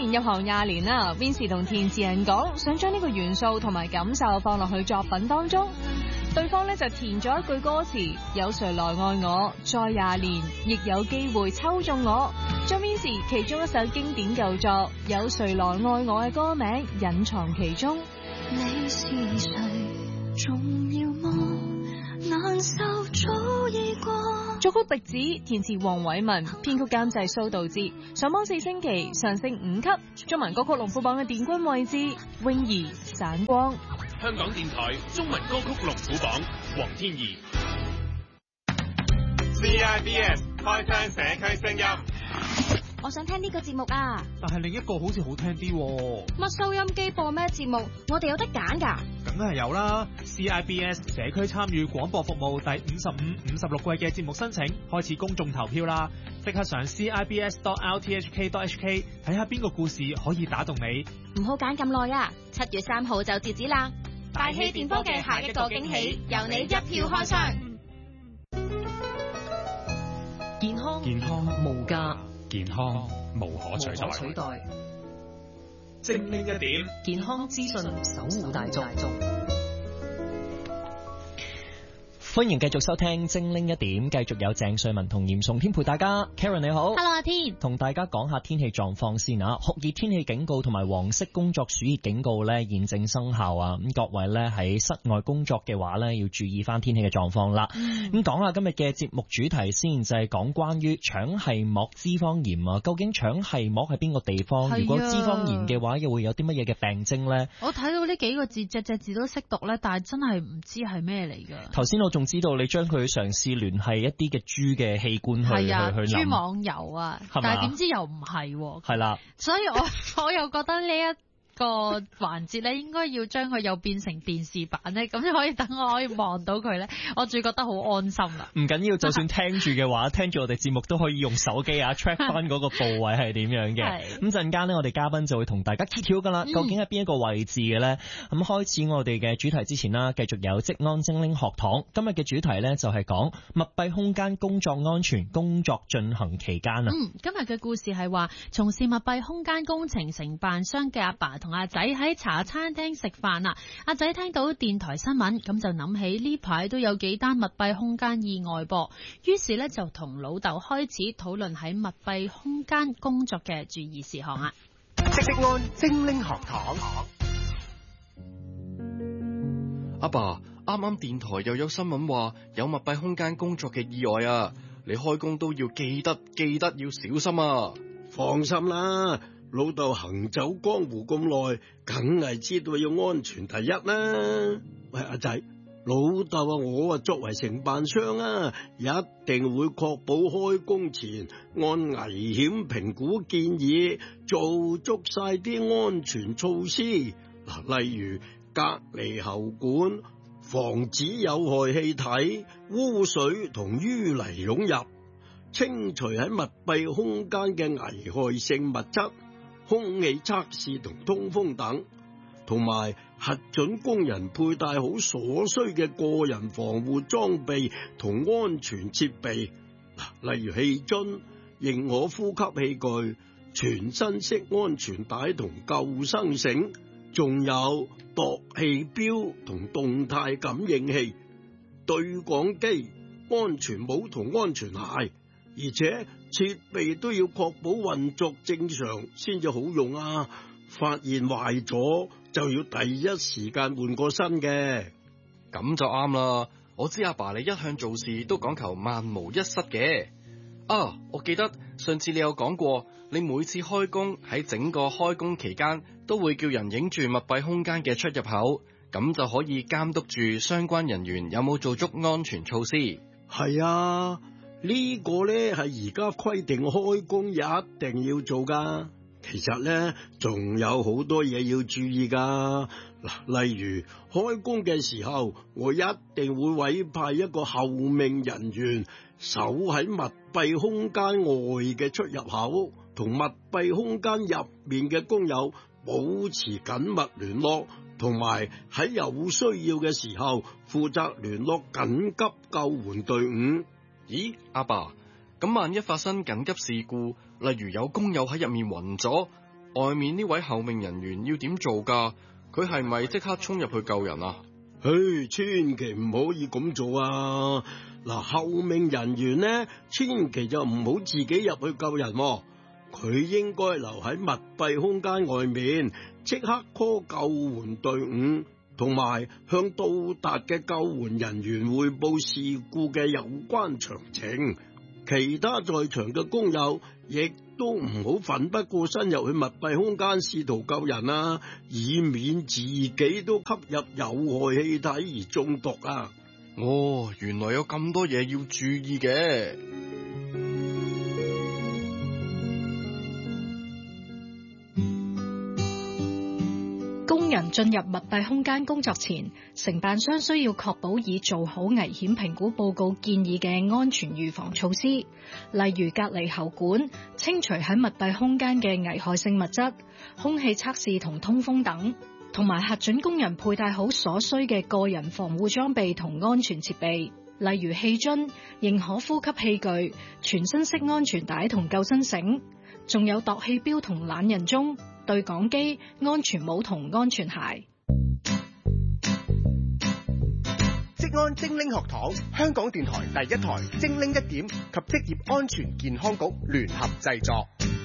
入行20年啦 ，Vincy 同填詞人講，想將呢個元素同埋感受放落去作品當中。對方咧就填咗一句歌詞：有誰來愛我？再20年，亦有機會抽中我。將 Vincy 其中一首經典舊作《有誰來愛我》嘅歌名隱藏其中。 你是誰？重要麼？難受早已過。 作曲笛子，填詞黃偉文，編曲監製蘇道之。上榜4星期，上升5級。中文歌曲龍虎榜嘅殿軍位置，泳兒散光。 香港電台中文歌曲龍虎榜，黃天怡。 CIBS 開箱社區聲音。 我想聽呢個節目啊， 但係另一個好似好聽啲喎。 乜收音機播咩節目？我哋有得揀㗎。 梗係有啦 ！CIBS 社區參與廣播服務第55、56季嘅節目申請開始公眾投票啦！即刻上 CIBS.RTHK.HK 睇下邊個故事可以打動你。 唔好揀咁耐啊！7月3號就截止啦！大氣電波嘅下一個驚喜，由你一票開箱。 健康無價， 健康無可取代。精靈一點， 健康資訊守護大眾。歡迎繼續收聽精靈一點，繼續有鄭瑞文同嚴崇天陪大家。Karen 你好 ，Hello 阿天， 同大家講下天氣狀況先啊。酷熱天氣警告同埋黃色工作暑熱警告咧現正生效啊。咁各位咧喺室外工作嘅話咧要注意翻天氣嘅狀況啦。咁講下今日嘅節目主題先，就係講關於腸繫膜脂肪炎啊。究竟腸繫膜係邊個地方？如果脂肪炎嘅話，又會有啲乜嘢嘅病徵咧？ 我睇到呢幾個字，隻字都識讀咧，但係真係唔知係咩嚟㗎。 頭先我仲知道你將佢嘗試聯繫一啲嘅豬嘅器官去豬網油啊，但係點知又唔係喎。 係啦， 所以我又覺得呢一個環節咧，應該要將佢又變成電視版咧，咁就可以等我可以望到佢咧，我就覺得好安心啦。 唔緊要，就算聽住嘅話，聽住我哋節目都可以用手機track 翻嗰個部位係點樣嘅。咁陣間咧，我哋嘉賓就會同大家揭曉噶啦，究竟係邊一個位置嘅咧？咁開始我哋嘅主題之前啦，繼續有職安精靈學堂。今日嘅主題咧就係講密閉空間工作安全，工作進行期間啊。 今日嘅故事係話，從事密閉空間工程承辦商嘅阿爸同阿仔喺茶餐廳食飯啦。阿仔聽到電台新聞，咁就諗起呢排都有幾單密閉空間意外噃，於是咧就同老豆開始討論喺密閉空間工作嘅注意事項啊。 職安精靈學堂。 阿爸，啱啱電台又有新聞話有密閉空間工作嘅意外啊！你開工都要記得要小心啊！ 放心啦。老豆行走江湖咁耐，梗係知道要安全第一啦。喂，阿仔，老豆啊，我作為承辦商啊，一定會確保開工前按危險評估建議做足晒啲安全措施。嗱，例如隔離喉管，防止有害氣體、污水同淤泥湧入，清除喺密閉空間嘅危害性物質。空氣測試同通風等，同埋核准工人佩戴好所需嘅個人防護裝備同安全設備，例如氣樽、認可呼吸器具、全身式安全帶同救生繩，仲有度氣錶同動態感應器、對講機、安全帽同安全鞋。而且設備都要確保運作正常先至好用啊！發現壞咗就要第一時間換個新嘅， 咁就啱啦。我知阿爸你一向做事都講求萬無一失嘅。啊，我記得上次你有講過，你每次開工喺整個開工期間都會叫人影住密閉空間嘅出入口，咁就可以監督住相關人員有冇做足安全措施。 係啊。呢個呢係而家規定開工一定要做噶，其實呢仲有好多嘢要注意噶。嗱，例如開工嘅時候，我一定會委派一個候命人員守喺密閉空間外嘅出入口，同密閉空間入面嘅工友保持緊密聯絡，同埋喺有需要嘅時候負責聯絡緊急救援隊伍。 咦，阿爸，咁萬一發生緊急事故，例如有工友喺入面暈咗， 外面呢位候命人員要點做㗎？佢係咪即刻衝入去救人啊？ 千祈唔可以咁做啊！嗱，候命人員呢，千祈就唔好自己入去救人喎，佢應該留喺密閉空間外面，即刻 call 救援隊伍，同埋向到達嘅救援人員匯報事故嘅有關詳情。其他在場嘅工友亦都唔好奮不顧身入去密閉空間試圖救人啊，以免自己都吸入有害氣體而中毒啊！ 哦，原來有咁多嘢要注意嘅。 工人進入密閉空間工作前，承辦商需要確保已做好危險評估報告建議嘅安全預防措施，例如隔離喉管、清除喺密閉空間嘅危害性物質、空氣測試同通風等，同埋核准工人佩戴好所需嘅個人防護裝備同安全設備，例如氣樽、認可呼吸器具、全身式安全帶同救生繩，仲有度氣錶同懶人鐘、對講機、安全帽同安全鞋。 職安精靈學堂，香港電台第一台精靈一點及職業安全健康局聯合製作。